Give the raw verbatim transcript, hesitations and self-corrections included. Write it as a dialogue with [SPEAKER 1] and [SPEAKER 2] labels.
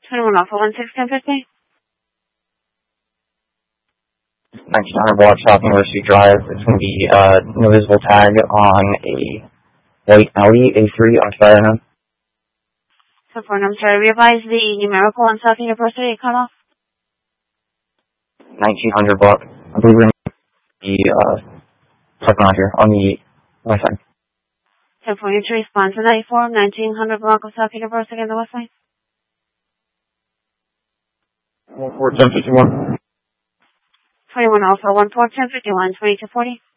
[SPEAKER 1] twenty-one Alpha, one six ten fifty.
[SPEAKER 2] nineteen hundred block South University Drive. It's going to be uh, no visible tag on a white Audi A three on Saturday.
[SPEAKER 1] So for I'm sorry, revise the numerical on South University cutoff.
[SPEAKER 2] nineteen hundred block. I believe we're going to be uh, parking out here on the west side.
[SPEAKER 1] ten four, you to respond to ninety-four, nineteen hundred block of South University on the west side.
[SPEAKER 2] one four ten fifty-one.
[SPEAKER 1] twenty-one Alpha, one four ten fifty-one, twenty-two forty.